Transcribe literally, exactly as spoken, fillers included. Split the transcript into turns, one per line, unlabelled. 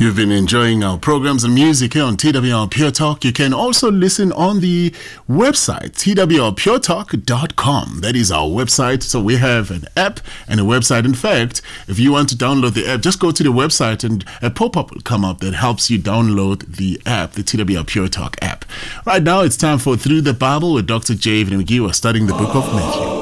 You've been enjoying our programs and music here on T W R Pure Talk. You can also listen on the website, T W R pure talk dot com. That is our website. So we have an app and a website. In fact, if you want to download the app, just go to the website and a pop-up will come up that helps you download the app, the T W R Pure Talk app. Right now, it's time for Through the Bible with Doctor J. McGee. We're studying the book of Matthew.